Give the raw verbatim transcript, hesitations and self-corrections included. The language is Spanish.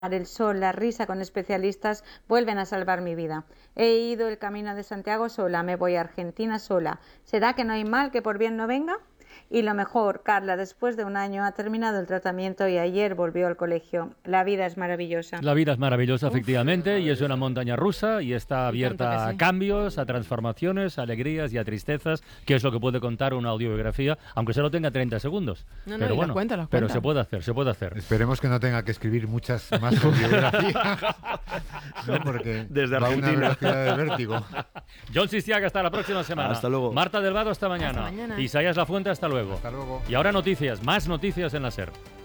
el sol, la risa con especialistas vuelven a salvar mi vida. He ido el camino de Santiago sola, me voy a Argentina sola. ¿Será que no hay mal que por bien no venga? Y lo mejor, Carla, después de un año ha terminado el tratamiento y ayer volvió al colegio. La vida es maravillosa. La vida es maravillosa, Uf, efectivamente, y es una montaña rusa y está abierta Y tanto que a sí. cambios, a transformaciones, a alegrías y a tristezas, que es lo que puede contar una audiobiografía, aunque solo tenga treinta segundos. No, no, pero y las bueno, cuenta, las pero cuenta. se puede hacer, se puede hacer. Esperemos que no tenga que escribir muchas más biografías. No, porque Desde va a una Argentina. velocidad de vértigo. John Sistiaga, hasta la próxima semana. Hasta luego. Marta Delgado, hasta mañana. Hasta mañana. Isaías Lafuente, hasta luego. Hasta luego. Y ahora noticias, más noticias en la SER.